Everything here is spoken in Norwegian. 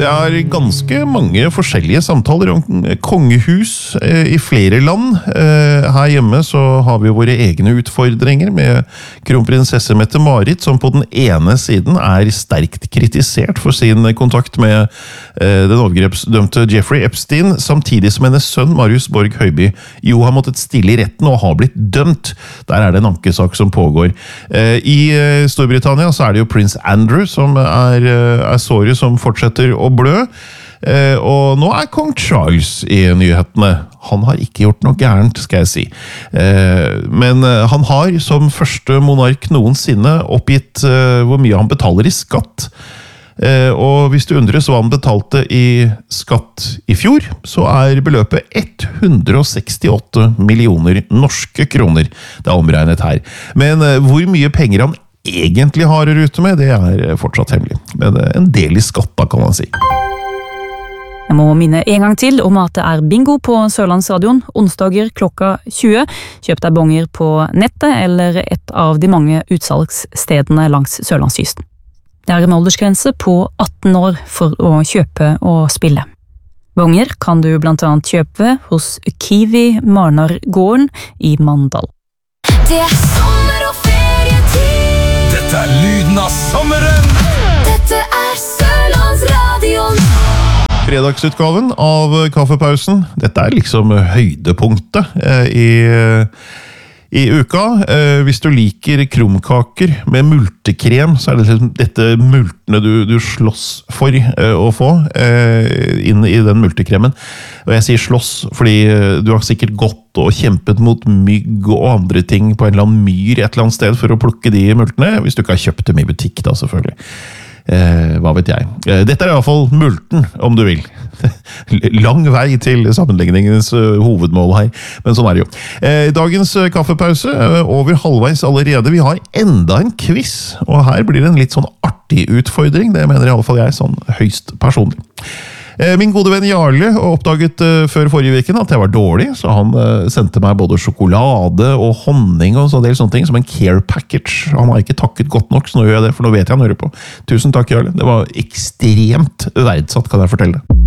Det ganske mange forskjellige samtaler om kongehus i flere land. Her hjemme så har vi våre egne utfordringer med kronprinsesse Mette-Marit, som på den ene siden sterkt kritisert for sin kontakt med den overgrepsdømte Jeffrey Epstein, samtidig som hennes sønn Marius Borg Høiby jo har måttet stille i retten og har blitt dømt. Der det en ankesak som pågår. I Storbritannia så det jo prins Andrew som såret som fortsetter å blø, og nå kong Charles i nyhetene. Han har ikke gjort noe gærent, skal jeg si. Men han har som første monark noensinne oppgitt hvor mye han betaler i skatt. Og hvis du undres hva han betalte i skatt i fjor, så beløpet 168 millioner norske kroner. Det omregnet her. Men hvor mye penger han egentlig har å rute med, det fortsatt hemmelig. Men en del i skatt da, kan man si. Jeg må minne en gang til om at det bingo på Sørlandsradion onsdager klokka 20. Kjøp deg bonger på nettet eller et av de mange utsalgsstedene langs Sørlandskysten. Det en aldersgrense på 18 år for å kjøpe og spille. Bonger kan du blant annet kjøpe hos Kiwi Marnargården i Mandal. Det sommer og ferietid. Dette lyden av sommeren. Dette Sørlandsradion. Fredagsutgaven av Kaffepausen. Dette liksom høydepunktet i uka. Hvis du liker krumkaker med multekrem, så det liksom dette multene du slåss for å få inn i den multekremen. Og jeg sier slåss fordi du har sikkert gått og kjempet mot mygg og andre ting på en eller annen myr et eller annet sted for å plukke de multene, hvis du ikke har kjøpt dem i butikk da, selvfølgelig. Hva vet jeg. Dette i hvert fall multen, om du vil. Lang vei til sammenlegningens hovedmål her, men sånn det jo. Dagens kaffepause over halvveis allerede. Vi har enda en quiz, og her blir det en litt sånn artig utfordring. Det mener i alle fall jeg, sånn høyst personlig. Min gode venn Jarle oppdaget før forrige weekend at jeg var dårlig, så han sendte meg både sjokolade og honning og sånne sånne ting som en care package. Han har ikke takket godt nok, så nå gjør jeg det, for nå vet jeg han hører på. Tusen takk, Jarle. Det var ekstremt verdsatt, kan jeg fortelle.